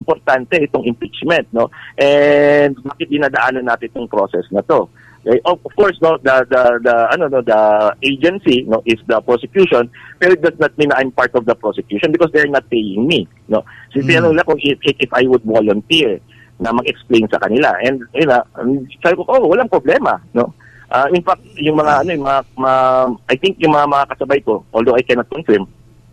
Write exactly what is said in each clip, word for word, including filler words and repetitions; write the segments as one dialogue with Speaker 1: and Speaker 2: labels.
Speaker 1: importante itong impeachment, no? And bakit dinadaanan natin itong process na to? Okay? Of, of course, no, the the the ano no, the agency, no, is the prosecution, pero it does not mean I'm part of the prosecution because they're not paying me, no. So, mm. nila kung if, if I would volunteer na mag-explain sa kanila. And you know, sabi ko, oh, walang problema, no. Uh, in fact, yung mga ano, yung mga, mga I think yung mga, mga kasabay ko, although I cannot confirm,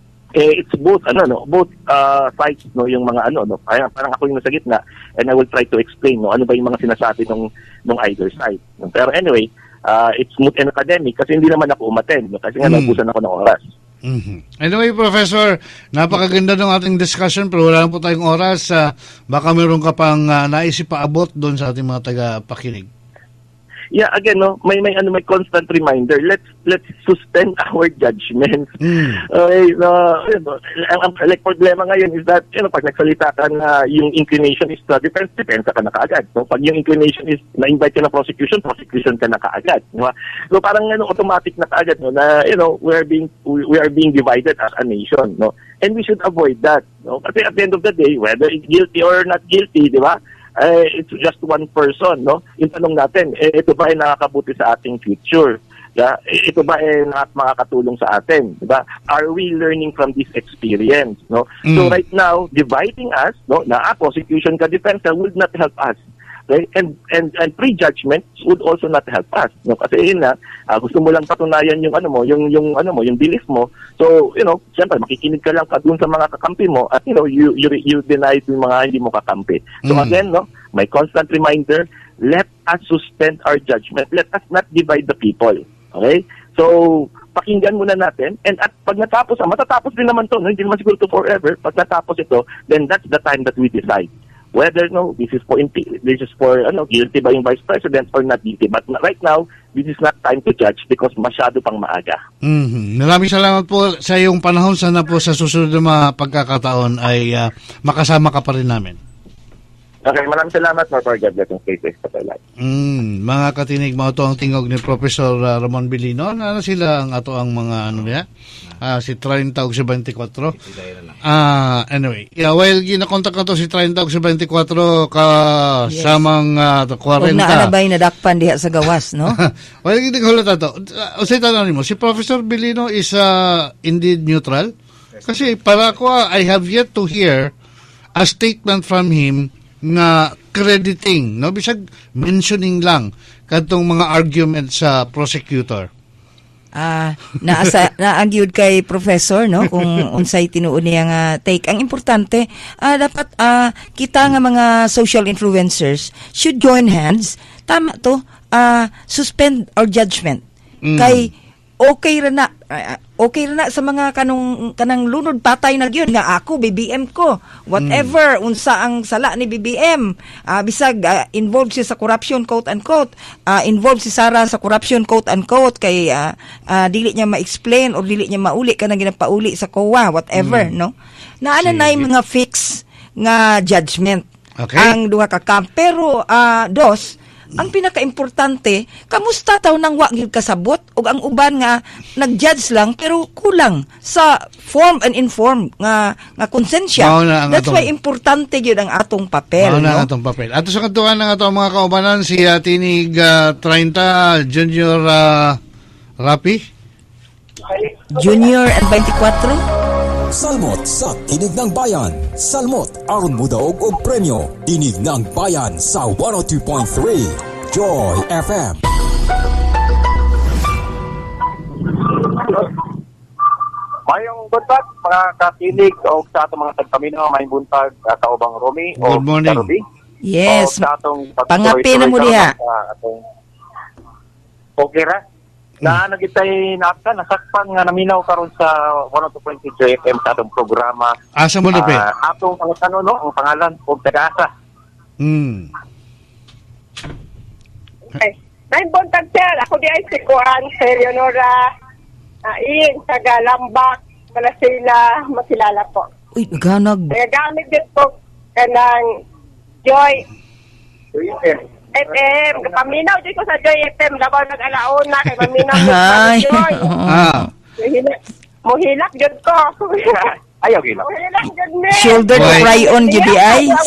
Speaker 1: eh, it's both ano no, both uh, sides, no, yung mga ano no, parang, parang ako yung nasa gitna, and I will try to explain, no, ano ba yung mga sinasabi ng ng either side. No? Pero anyway, uh, it's moot and academic kasi hindi naman ako umattend, no, kasi nga mm. naubusan ako ng oras.
Speaker 2: Mm-hmm. Anyway, Professor, napakaganda ng ating discussion pero wala na po tayong oras. Uh, baka meron ka pang uh, naisip paabot doon sa ating mga taga-pakinig.
Speaker 1: Yeah, again, no, may may ano may constant reminder. Let's let's suspend our judgments. Mm. Okay, no, you know, ang, ang like problema ngayon is that, you know, pag nagsalita ka na yung inclination is to defense, defense ka na kaagad. So pag yung inclination is na-invite ka na prosecution, prosecution ka na kaagad. Diba? So parang ano, automatic na kaagad, no, na, you know, we are being we are being divided as a nation, no. And we should avoid that, no. Kasi at the end of the day, whether it's guilty or not guilty, di ba? Uh, it's just one person, no? Yung tanong natin, eh, ito ba ay nakakabuti sa ating future? Yeah? Ito ba ay makakatulong sa atin? Diba? Are we learning from this experience? No? Mm. So right now, dividing us, no, na ah, prosecution ka, defense ka, would not help us. Okay? And and and prejudgment would also not help us. No? Kasi yun na, uh, gusto mo lang patunayan yung ano mo, yung yung ano mo, yung belief mo. So, you know, siyempre makikinig ka lang ka dun sa mga kakampi mo at you know, you you, you deny yung mga hindi mo kakampi. So mm. again, no, my constant reminder, let us suspend our judgment. Let us not divide the people. Okay? So, pakinggan muna natin. And at pag natapos, ah, matatapos din naman to, no? Hindi naman siguro to forever. Pag natapos ito, then that's the time that we decide whether, no, this is for this is for ano, guilty ba yung Vice President or not guilty. But right now, this is not time to judge because masyado pang maaga.
Speaker 2: Mm-hmm. Maraming salamat po sa iyong panahon. Sana po sa susunod na mga pagkakataon ay uh, makasama ka pa rin namin.
Speaker 1: Okay, maraming salamat, Mar for God blessing cases sa life.
Speaker 2: Mm, mga katinig, mga ito ang tingog ni Professor uh, Ramon Bilino. Ano sila ang ato ang mga ano niya? Uh, si thirty og twenty-four. Ah, uh, anyway, yeah, while ginakontak na to si thirty og twenty-four ka yes. Samang uh, forty.
Speaker 3: Kung naanabay nadakpan diha sa gawas, no?
Speaker 2: While ginakontak to. Uh, Usay tanong mo, si Professor Bilino is uh, indeed neutral? Kasi para ko, I have yet to hear a statement from him nga crediting, no, bisag mentioning lang kadtong mga argument sa prosecutor.
Speaker 3: Ah, uh, naasa naagyud kay professor, no, kung unsay tinuod niya nga take. Ang importante, uh, dapat uh, kita nga mga social influencers should join hands. Tama to, uh, suspend our judgment. Mm. Kay okay ra na uh, okay ra na sa mga kanong kanang lunod patay na gyud nga ako B B M ko whatever mm. unsa ang sala ni B B M uh, bisag uh, involved siya sa corruption quote unquote uh, involved si Sara sa corruption quote unquote kay uh, uh, dili niya ma-explain o dili niya mauli kanang ginapauli sa C O A whatever mm. no naana na mga fix nga judgment okay. Ang duha ka camp pero uh, dos ang pinaka-importante, kamusta taw nang wa gyud kasabot ug ang uban nga nag-judge lang pero kulang sa form and inform nga nga konsensya. That's atong, why importante gyud ang atong papel, no?
Speaker 2: Ang atong papel. Ato sa katuan ng atong mga kaubanan si uh, Tinig uh, thirty Junior uh, Rapi.
Speaker 3: Junior and twenty-four.
Speaker 4: Salmot sa Tinig ng Bayan. Salmot aron mudaog og premyo. Tinig ng Bayan sa one oh two point three Joy F M.
Speaker 1: Mayong buntag mga katinig o sa atong mga tagpaminaw, mayong buntag uh, kaubang Romy o Karubi.
Speaker 3: Yes. Pangapi na mo diha.
Speaker 1: Atong okay ra. Na nagitay naapta nasakpan nga naminaw karon sa one oh two point three J F M sa atong programa.
Speaker 2: Asa mo dapat?
Speaker 1: Uh, atong pangutano no, ang pangalan og Tagasa.
Speaker 2: Hmm.
Speaker 5: Okay. Nay buntag sir, ako di ay si Kuan Sir Leonora. Uh, in sa Galambak, Malasila, makilala po.
Speaker 3: Uy, ganag.
Speaker 5: Kaya gamit din po kanang Joy F M. Paminaw din ko sa Joy F M. Labaw nag-alaon na kay paminaw din sa Joy.
Speaker 2: Ah.
Speaker 5: Muhilak dyan ko.
Speaker 1: Ayaw gila.
Speaker 5: Muhilak dyan, ne.
Speaker 3: Shoulder to cry on, G B I.